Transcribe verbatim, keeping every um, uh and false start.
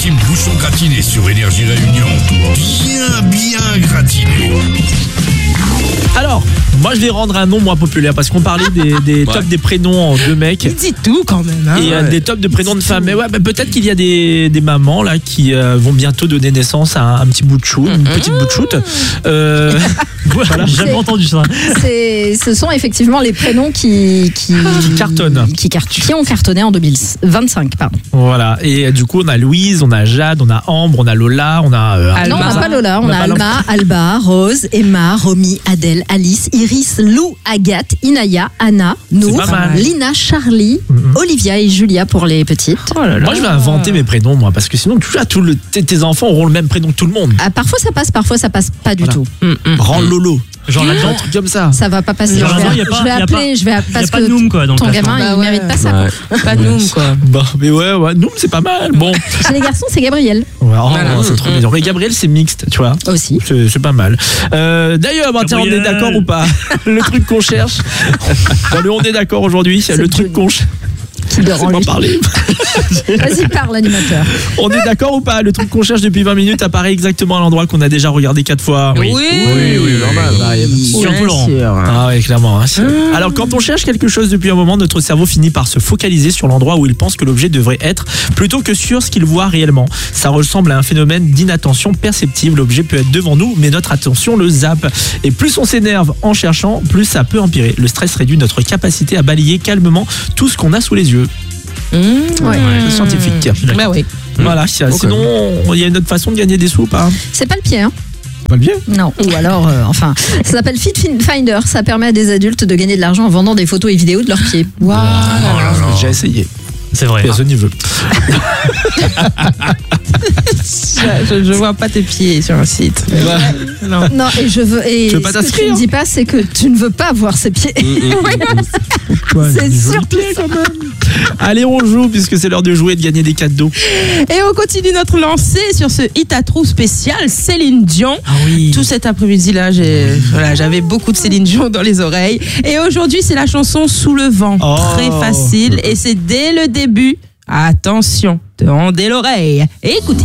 team bouchon gratiné sur Énergie Réunion. Bien, bien gratiné. Alors, moi je vais rendre un nom moins populaire parce qu'on parlait des, des Ouais. tops des prénoms de mecs. Il dit tout quand même. Hein. Et euh, des tops de prénoms de femmes. Mais ouais, bah, peut-être qu'il y a des, des mamans là qui euh, vont bientôt donner naissance à un, un petit bout de chou, une petite bout de shoot. Euh, voilà. J'ai jamais entendu ça. C'est, ce sont effectivement les prénoms qui, qui, Qui cartonnent. qui, cart- qui ont cartonné en deux mille vingt-cinq. Pardon. Voilà. Et euh, du coup, on a Louise, on a Jade, on a Ambre, on a Lola, on a. euh, Non, on n'a Alma. pas Lola, on, On a a pas Alma, Alba, Rose, Emma, Romy, Adèle, Alice, Iris, Lou, Agathe, Inaya, Anna, Nour, pas mal. Lina, Charlie, Mhm. Olivia et Julia pour les petites. Moi, je vais inventer mes prénoms, moi, parce que sinon, tu vois, tout le, tes, tes enfants auront le même prénom que tout le monde. Ah, parfois ça passe, parfois ça passe pas du Voilà. tout. Rends Lolo. Genre là-dedans, Un truc comme ça. Ça va pas passer. Genre je vais, là-dedans, y a pas- je vais y a appeler, pas- je vais appeler il y a parce pas que de Noom quoi dans le ton classement. gamin Bah il ouais. mérite pas ça. Ouais. Pas de noum quoi. Bah, mais ouais, ouais, nous, c'est pas mal. Bon. Chez les garçons, c'est Gabriel Ouais, oh, Voilà. c'est trop mignon. Mais Gabriel, c'est mixte, tu vois. aussi. C'est c'est pas mal. Euh, D'ailleurs, bah, tiens, on est Gabriel. d'accord ou pas? Le truc qu'on cherche. Dans le on est d'accord aujourd'hui, c'est le truc Johnny. qu'on cherche. Qui C'est dort en pas lui. parler. Vas-y, parle, l'animateur. On est d'accord ou pas? Le truc qu'on cherche depuis vingt minutes apparaît exactement à l'endroit qu'on a déjà regardé quatre fois. Oui. Oui, oui, normal. Surtout Laurent. Ah ouais, clairement. hein. Alors quand on cherche quelque chose depuis un moment, notre cerveau finit par se focaliser sur l'endroit où il pense que l'objet devrait être plutôt que sur ce qu'il voit réellement. Ça ressemble à un phénomène d'inattention perceptive. L'objet peut être devant nous, mais notre attention le zappe. Et plus on s'énerve en cherchant, plus ça peut empirer. Le stress réduit notre capacité à balayer calmement tout ce qu'on a sous les yeux. Mmh. Ouais. C'est scientifique. Bah oui. Voilà, si- sinon il y a une autre façon de gagner des sous ou pas? C'est pas le pied, hein. Pas le bien. Non, ou alors, euh, enfin, ça s'appelle Fit Finder. Ça permet à des adultes de gagner de l'argent en vendant des photos et vidéos de leurs pieds. Waouh. J'ai essayé. C'est vrai. Personne n'y veut. Je, je vois pas tes pieds sur un site. Non. Non, et je veux. Et Tu veux pas ce que tu t'inscrire ne dis pas, c'est que tu ne veux pas voir ses pieds. Quoi, C'est des jolis sûr. pieds, quand même. Allez, on joue puisque c'est l'heure de jouer et de gagner des cadeaux. Et on continue notre lancée sur ce Hit à Trou spécial Céline Dion. Ah oui. Tout cet après-midi-là, j'ai, voilà, j'avais beaucoup de Céline Dion dans les oreilles. Et aujourd'hui, c'est la chanson Sous le vent. Oh. Très facile. Et c'est dès le début. Attention, tendez l'oreille et écoutez.